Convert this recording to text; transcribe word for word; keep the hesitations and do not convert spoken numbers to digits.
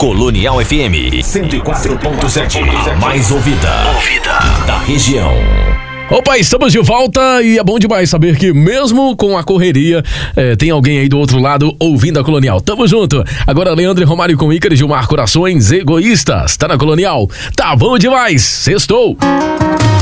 Colonial F M cento e quatro ponto sete, a mais ouvida, ouvida da região. Opa, estamos de volta e é bom demais saber que mesmo com a correria, é, tem alguém aí do outro lado ouvindo a Colonial. Tamo junto. Agora Leandro e Romário com Ícaro e Gilmar Corações Egoístas. Tá na Colonial? Tá bom demais. Sextou.